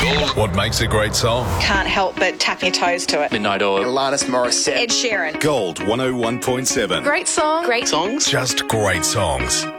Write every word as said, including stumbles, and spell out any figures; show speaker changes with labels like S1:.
S1: What makes a great song?
S2: Can't help but tap your toes to it.
S3: Midnight Oil.
S4: Alanis Morissette.
S2: Ed Sheeran.
S1: Gold one oh one point seven.
S2: Great song. Great
S3: Songs?
S1: Just great songs.